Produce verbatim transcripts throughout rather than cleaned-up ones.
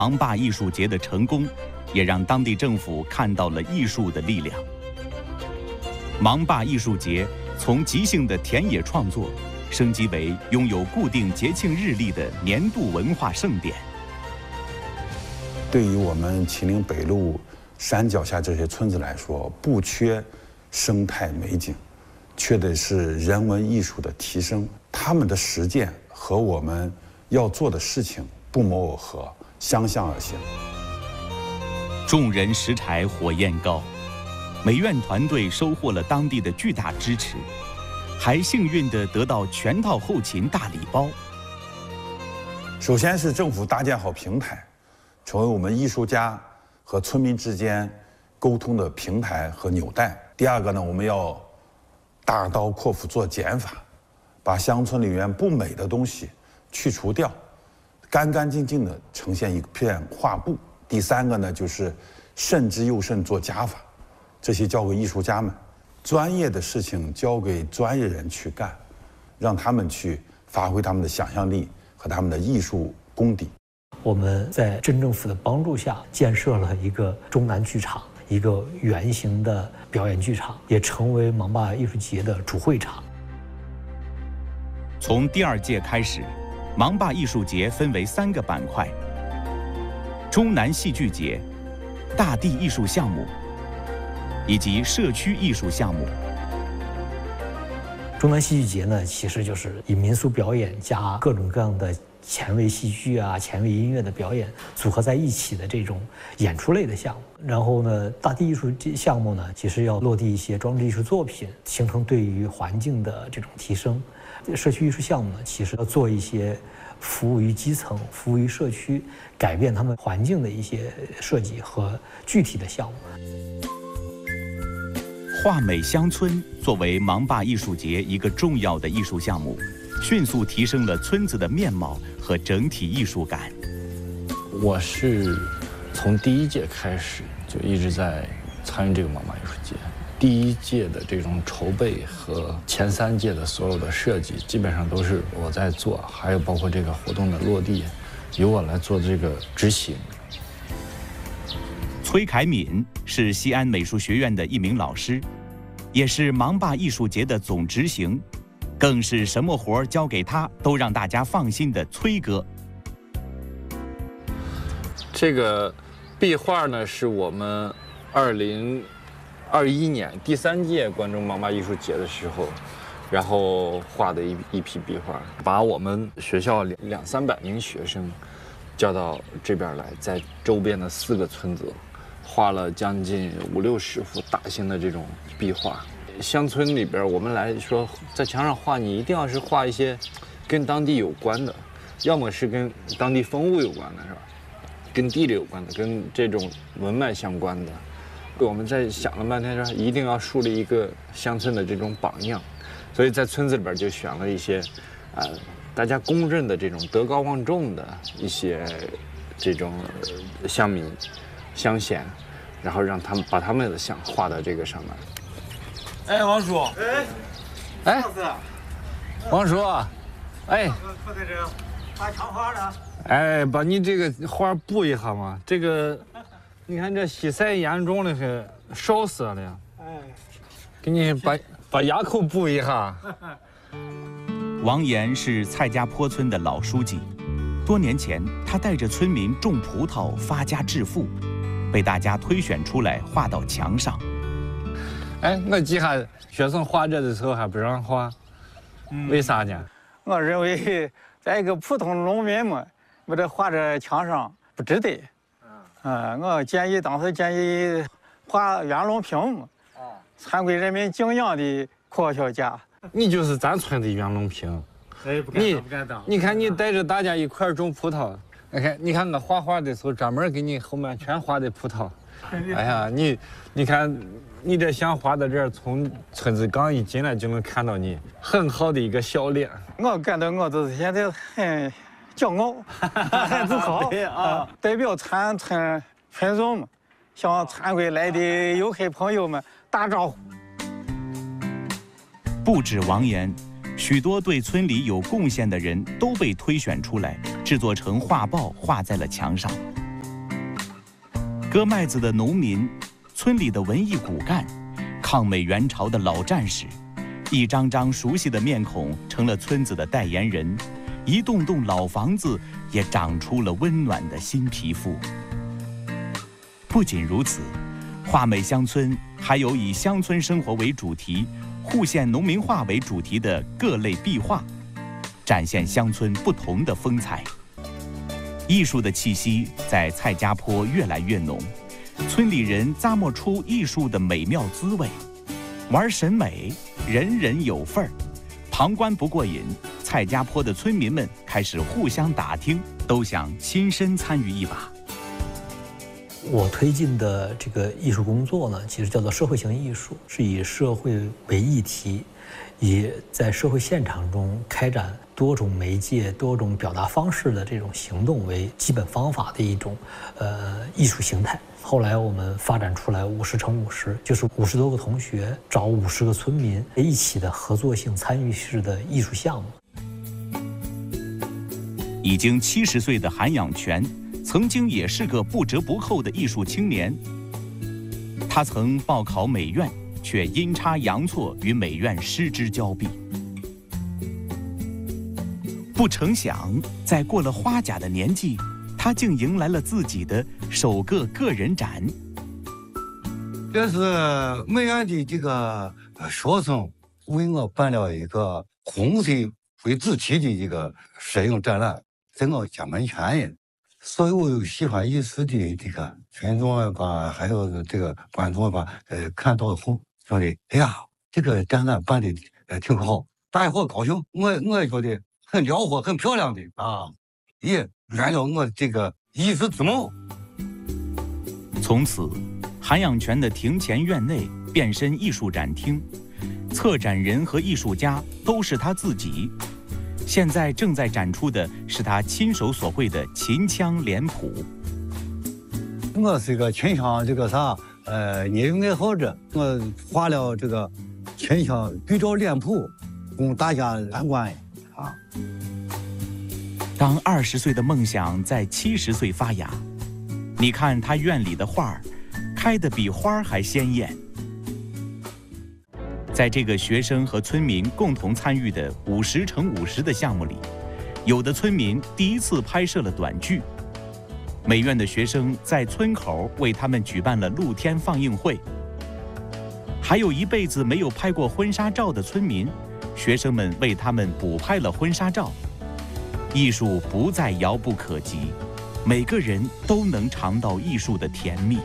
芒坝艺术节的成功，也让当地政府看到了艺术的力量。芒坝艺术节从即兴的田野创作，升级为拥有固定节庆日历的年度文化盛典。 对于我们秦岭北路山脚下这些村子来说，不缺生态美景，缺的是人文艺术的提升。他们的实践和我们要做的事情不谋而合，相向而行。 众人拾柴火焰高，美院团队收获了当地的巨大支持，还幸运地得到全套后勤大礼包。 首先是政府搭建好平台，成为我们艺术家和村民之间沟通的平台和纽带。第二个呢，我们要大刀阔斧做减法，把乡村里面不美的东西去除掉，干干净净的呈现一片画布。第三个呢，就是慎之又慎做加法，这些交给艺术家们，专业的事情交给专业人去干，让他们去发挥他们的想象力和他们的艺术功底。 我们在镇政府的帮助下，建设了一个中南剧场，一个圆形的表演剧场，也成为芒坝艺术节的主会场。 从第二届开始，芒坝艺术节分为三个板块：中南戏剧节、大地艺术项目以及社区艺术项目。 中南戏剧节呢，其实就是以民俗表演加各种各样的前卫戏剧啊、前卫音乐的表演组合在一起的这种演出类的项目。然后呢，大地艺术项目呢，其实要落地一些装置艺术作品，形成对于环境的这种提升。社区艺术项目呢，其实要做一些服务于基层、服务于社区、改变他们环境的一些设计和具体的项目。 画美乡村作为芒坝艺术节一个重要的艺术项目，迅速提升了村子的面貌和整体艺术感。 我是从第一届开始就一直在参与这个芒坝艺术节。第一届的这种筹备和前三届的所有的设计，基本上都是我在做，还有包括这个活动的落地，由我来做这个执行。 崔凯敏是西安美术学院的一名老师，也是芒坝艺术节的总执行，更是什么活儿交给他都让大家放心的崔哥。 这个壁画呢，是我们二零二一年第三届关中芒坝艺术节的时候，然后画的一一批壁画，把我们学校两两三百名学生叫到这边来，在周边的四个村子画了将近五六十幅大型的这种壁画。乡村里边，我们来说，在墙上画，你一定要是画一些跟当地有关的，要么是跟当地风物有关的，是吧？跟地理有关的，跟这种文脉相关的。我们在想了半天，说一定要树立一个乡村的这种榜样，所以在村子里边就选了一些，呃，大家公认的这种德高望重的一些这种乡民、乡贤，然后让他们把他们的像画到这个上面。 哎，王叔， 哎，哎，王叔，哎， 可在这画墙画了。 哎，把你这个画补一下嘛，这个。你看这西晒严重的很，烧死了呀！哎，给你把把垭口补一下。 王岩是蔡家坡村的老书记，多年前他带着村民种葡萄发家致富，被大家推选出来画到墙上。 哎，我记下学生画这的时候还不让画，嗯、为啥呢？ 我认为在一个普通农民嘛，把这画在墙上不值得。嗯，我建议当时建议画袁隆平，啊，参归人民敬仰的科学家。 你就是咱村的袁隆平。 哎，不敢当，不敢当。 你看你带着大家一块种葡萄，你看，你看我画画的时候专门给你后面全画的葡萄。哎呀，你，你看，你这想画到这儿，从村子刚一进来就能看到你很好的一个笑脸。 我感到我就是现在很。骄傲，很自豪啊！代表全村群众们，向参归来的游客朋友们打招呼。 不止王岩，许多对村里有贡献的人都被推选出来，制作成画报，画在了墙上。 割麦子的农民，村里的文艺骨干，抗美援朝的老战士，一张张熟悉的面孔成了村子的代言人，一栋栋老房子也长出了温暖的新皮肤。不仅如此，华美乡村还有以乡村生活为主题、户县农民化为主题的各类壁画，展现乡村不同的风采。艺术的气息在蔡家坡越来越浓，村里人咂摸出艺术的美妙滋味。玩审美，人人有份儿。旁观不过瘾，蔡家坡的村民们开始互相打听，都想亲身参与一把。 我推进的这个艺术工作呢，其实叫做社会型艺术，是以社会为议题，以在社会现场中开展多种媒介、多种表达方式的这种行动为基本方法的一种呃艺术形态。后来我们发展出来五十乘五十，就是五十多个同学找五十个村民一起的合作性参与式的艺术项目。 已经七十岁的韩养泉，曾经也是个不折不扣的艺术青年。他曾报考美院，却阴差阳错与美院失之交臂。不成想，在过了花甲的年纪，他竟迎来了自己的首个个人展。 这是美院的这个学生为我办了一个红色为主题的一个摄影展览，在我家门前。所以我有喜欢艺术的这个群众吧，还有这个观众吧，呃，看到后说的，哎呀，这个展览办的呃挺好，大伙高兴，我我也觉得很撩活、很漂亮的啊，也圆了我这个艺术之梦。 从此，韩养泉的庭前院内变身艺术展厅，策展人和艺术家都是他自己。现在正在展出的是他亲手所绘的秦腔脸谱。 我是一个秦腔这个啥呃业余爱好者，我画了这个秦腔对照脸谱，供大家参观啊。 当二十岁的梦想在七十岁发芽，你看他院里的画儿，开得比花儿还鲜艳。在这个学生和村民共同参与的五十乘五十的项目里，有的村民第一次拍摄了短剧，美院的学生在村口为他们举办了露天放映会，还有一辈子没有拍过婚纱照的村民，学生们为他们补拍了婚纱照。艺术不再遥不可及，每个人都能尝到艺术的甜蜜。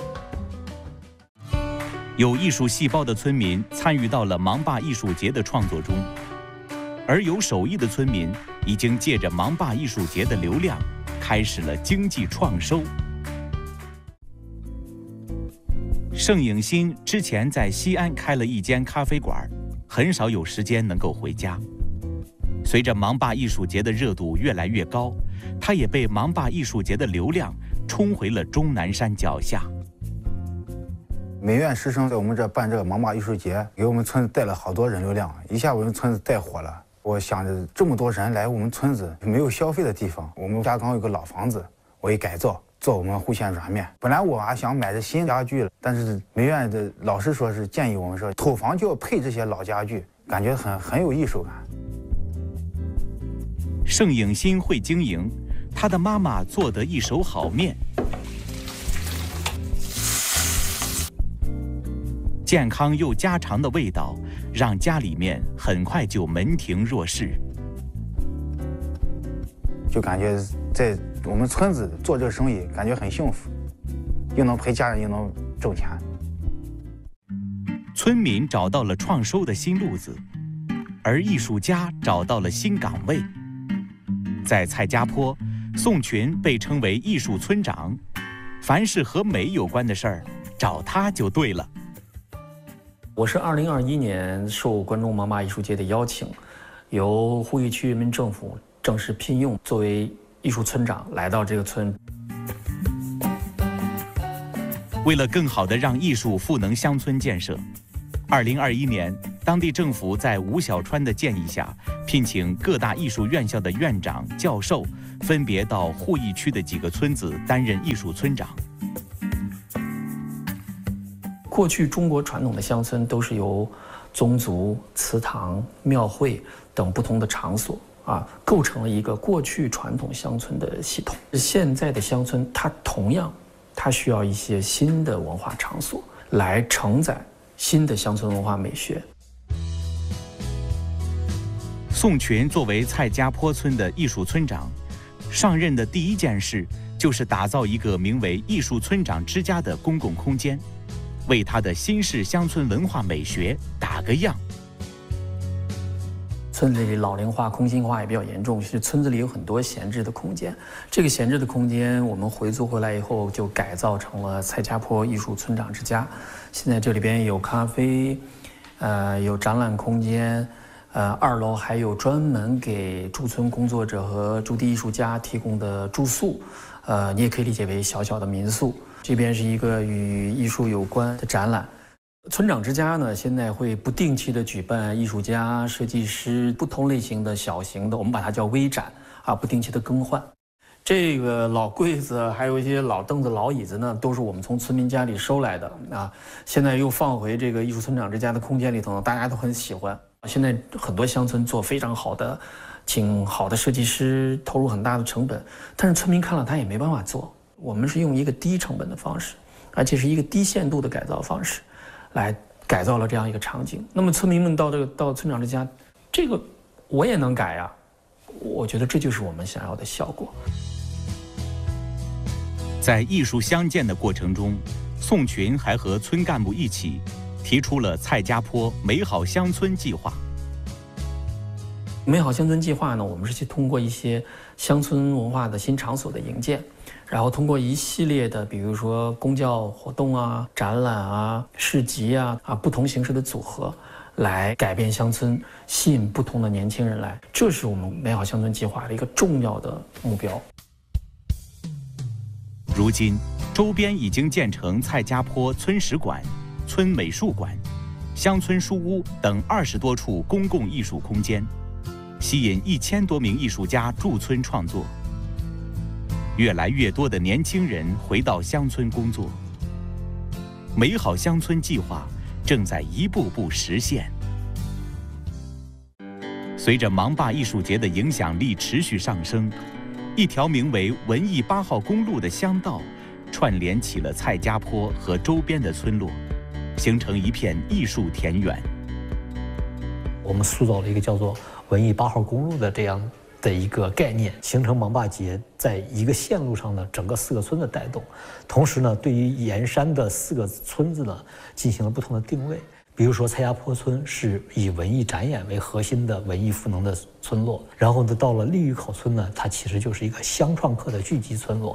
有艺术细胞的村民参与到了芒坝艺术节的创作中，而有手艺的村民已经借着芒坝艺术节的流量，开始了经济创收。盛颖新之前在西安开了一间咖啡馆，很少有时间能够回家。随着芒坝艺术节的热度越来越高，他也被芒坝艺术节的流量冲回了终南山脚下。 美院师生在我们这办这个芒坝艺术节，给我们村子带了好多人流量，一下我们村子带火了。我想着这么多人来我们村子，没有消费的地方，我们家刚有个老房子，我一改造做我们户县软面。本来我还想买这新家具了，但是美院的老师说是建议我们说头房就要配这些老家具，感觉很很有艺术感。 盛颖新会经营，他的妈妈做得一手好面。健康又家常的味道，让家里面很快就门庭若市。 就感觉在我们村子做这个生意，感觉很幸福，又能陪家人，又能挣钱。 村民找到了创收的新路子，而艺术家找到了新岗位。在蔡家坡，宋群被称为艺术村长，凡是和美有关的事儿，找他就对了。 我是二零二一年受关中芒坝艺术节的邀请，由呼吁区人民政府正式聘用，作为艺术村长来到这个村。 为了更好地让艺术赋能乡村建设，二零二一年，当地政府在吴小川的建议下，聘请各大艺术院校的院长、教授，分别到鄠邑区的几个村子担任艺术村长。 过去中国传统的乡村都是由宗族、祠堂、庙会等不同的场所啊，构成了一个过去传统乡村的系统。现在的乡村，它同样，它需要一些新的文化场所来承载新的乡村文化美学。 宋群作为蔡家坡村的艺术村长，上任的第一件事就是打造一个名为“艺术村长之家”的公共空间，为他的新式乡村文化美学打个样。 村子里老龄化、空心化也比较严重，是村子里有很多闲置的空间。这个闲置的空间，我们回租回来以后，就改造成了蔡家坡艺术村长之家。现在这里边有咖啡，呃，有展览空间，呃，二楼还有专门给驻村工作者和驻地艺术家提供的住宿，呃，你也可以理解为小小的民宿。这边是一个与艺术有关的展览。村长之家呢，现在会不定期的举办艺术家、设计师不同类型的小型的，我们把它叫微展啊，不定期的更换。这个老柜子，还有一些老凳子、老椅子呢，都是我们从村民家里收来的啊，现在又放回这个艺术村长之家的空间里头，大家都很喜欢。现在很多乡村做非常好的，请好的设计师，投入很大的成本，但是村民看了他也没办法做。我们是用一个低成本的方式，而且是一个低限度的改造方式，来改造了这样一个场景。那么村民们到这个到村长之家，这个我也能改呀，我觉得这就是我们想要的效果。 在艺术相见的过程中，宋群还和村干部一起提出了蔡家坡美好乡村计划。 美好乡村计划呢，我们是去通过一些乡村文化的新场所的营建，然后通过一系列的，比如说公教活动啊、展览啊、市集啊啊不同形式的组合，来改变乡村，吸引不同的年轻人来。这是我们美好乡村计划的一个重要的目标。 如今，周边已经建成蔡家坡村史馆、村美术馆、乡村书屋等二十多处公共艺术空间，吸引一千多名艺术家驻村创作。越来越多的年轻人回到乡村工作，美好乡村计划正在一步步实现。随着芒坝艺术节的影响力持续上升，一条名为文艺八号公路的乡道串联起了蔡家坡和周边的村落，形成一片艺术田园。 我们塑造了一个叫做文艺八号公路的这样的一个概念，形成芒坝节在一个线路上的整个四个村的带动。同时呢，对于沿山的四个村子呢，进行了不同的定位。比如说蔡家坡村是以文艺展演为核心的文艺赋能的村落，然后呢，到了利峪口村呢，它其实就是一个乡创客的聚集村落。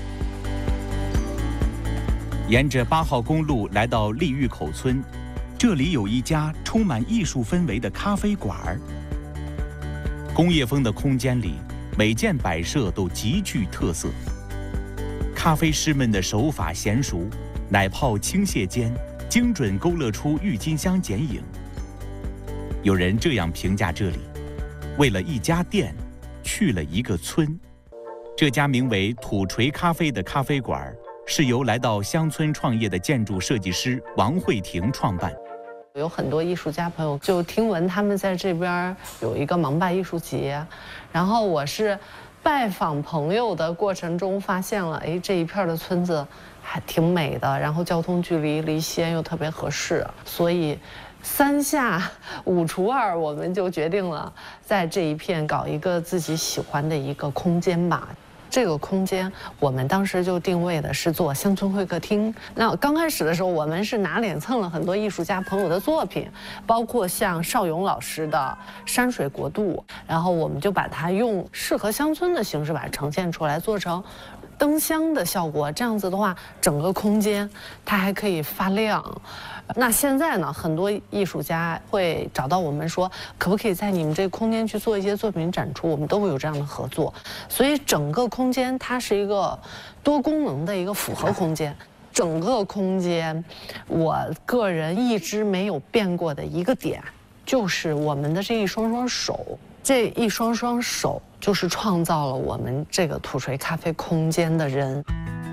沿着八号公路来到利峪口村，这里有一家充满艺术氛围的咖啡馆儿。工业风的空间里，每件摆设都极具特色。咖啡师们的手法娴熟，奶泡倾泻间，精准勾勒出郁金香剪影。有人这样评价这里：为了一家店，去了一个村。这家名为土锤咖啡的咖啡馆，是由来到乡村创业的建筑设计师王慧婷创办。 有很多艺术家朋友就听闻他们在这边有一个芒坝艺术节，然后我是拜访朋友的过程中发现了，哎，这一片的村子还挺美的，然后交通距离离西安又特别合适，所以三下五除二，我们就决定了在这一片搞一个自己喜欢的一个空间吧。这个空间我们当时就定位的是做乡村会客厅。那刚开始的时候，我们是拿脸蹭了很多艺术家朋友的作品，包括像邵勇老师的《山水国度》，然后我们就把它用适合乡村的形式把它呈现出来，做成灯箱的效果。这样子的话，整个空间它还可以发亮。那现在呢，很多艺术家会找到我们说，可不可以在你们这个空间去做一些作品展出？我们都会有这样的合作。所以整个空间它是一个多功能的一个复合空间。整个空间，我个人一直没有变过的一个点，就是我们的这一双双手，这一双双手就是创造了我们这个土锤咖啡空间的人。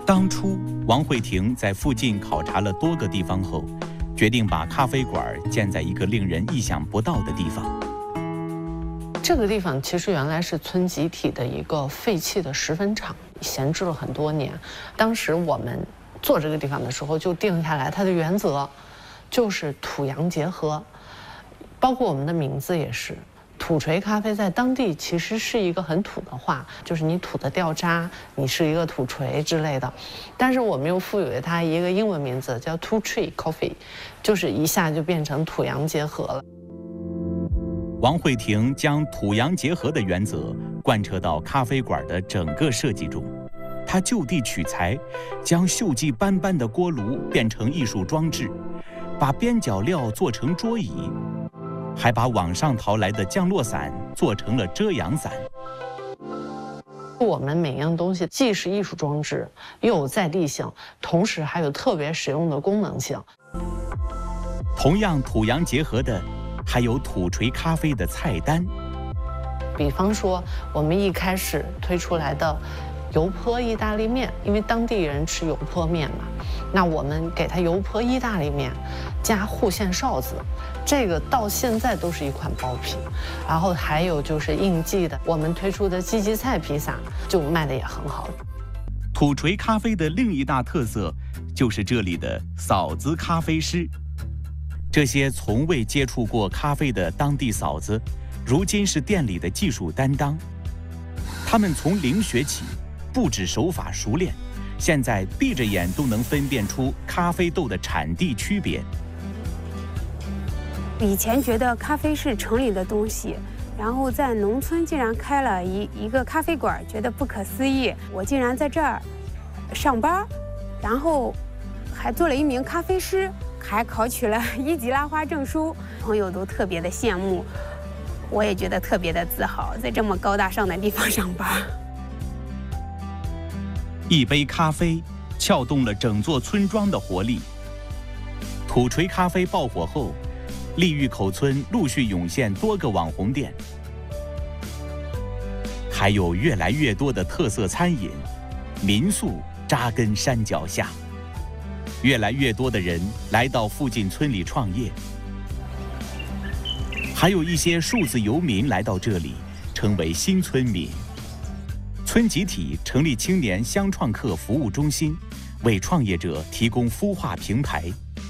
当初王慧婷在附近考察了多个地方后，决定把咖啡馆建在一个令人意想不到的地方。 这个地方其实原来是村集体的一个废弃的石粉厂，闲置了很多年。当时我们做这个地方的时候，就定下来它的原则，就是土洋结合，包括我们的名字也是。土锤咖啡在当地其实是一个很土的话，就是你土的掉渣，你是一个土锤之类的。但是我们又赋予了它一个英文名字，叫 Two Tree Coffee， 就是一下就变成土洋结合了。 王慧婷将土洋结合的原则贯彻到咖啡馆的整个设计中。她就地取材，将锈迹斑斑的锅炉变成艺术装置，把边角料做成桌椅，还把网上淘来的降落伞做成了遮阳伞。 我们每样东西既是艺术装置，又有在地性，同时还有特别实用的功能性。 同样土洋结合的，还有土锤咖啡的菜单。 比方说，我们一开始推出来的油泼意大利面，因为当地人吃油泼面嘛，那我们给它油泼意大利面，加户县臊子，这个到现在都是一款爆品。然后还有就是应季的，我们推出的鸡鸡菜披萨就卖的也很好。 土锤咖啡的另一大特色就是这里的嫂子咖啡师。这些从未接触过咖啡的当地嫂子，如今是店里的技术担当。他们从零学起，不止手法熟练，现在闭着眼都能分辨出咖啡豆的产地区别。 以前觉得咖啡是城里的东西，然后在农村竟然开了一一个咖啡馆，觉得不可思议。我竟然在这儿上班，然后还做了一名咖啡师，还考取了一级拉花证书，朋友都特别的羡慕，我也觉得特别的自豪，在这么高大上的地方上班。 一杯咖啡撬动了整座村庄的活力。土锤咖啡爆火后，利峪口村陆续涌现多个网红店，还有越来越多的特色餐饮、民宿扎根山脚下。越来越多的人来到附近村里创业，还有一些数字游民来到这里，成为新村民。村集体成立青年乡创客服务中心，为创业者提供孵化平台。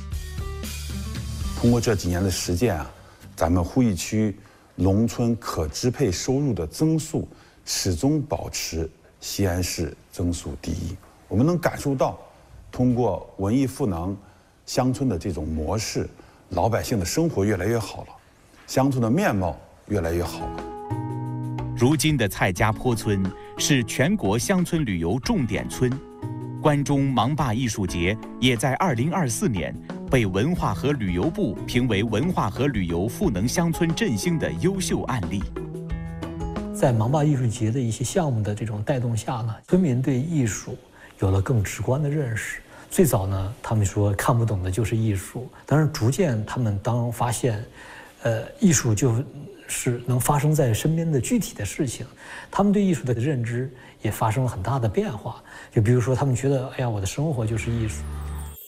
通过这几年的实践啊，咱们鄠邑区农村可支配收入的增速始终保持西安市增速第一。我们能感受到，通过文艺赋能乡村的这种模式，老百姓的生活越来越好了，乡村的面貌越来越好了。 如今的蔡家坡村是全国乡村旅游重点村，关中芒坝艺术节也在二零二四年被文化和旅游部评为文化和旅游赋能乡村振兴的优秀案例。 在芒坝艺术节的一些项目的这种带动下呢，村民对艺术有了更直观的认识。最早呢，他们说看不懂的就是艺术，但是逐渐他们当发现，呃，艺术就是能发生在身边的具体的事情，他们对艺术的认知也发生了很大的变化。就比如说，他们觉得，哎呀，我的生活就是艺术。